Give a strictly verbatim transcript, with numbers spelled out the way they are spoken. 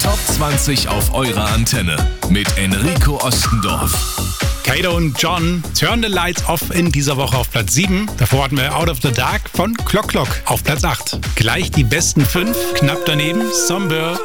Top zwanzig auf eurer Antenne mit Enrico Ostendorf. Kato und John, Turn the Lights Off in dieser Woche auf Platz sieben. Davor hatten wir Out of the Dark von Clock Clock auf Platz acht. Gleich die besten fünf, knapp daneben Somber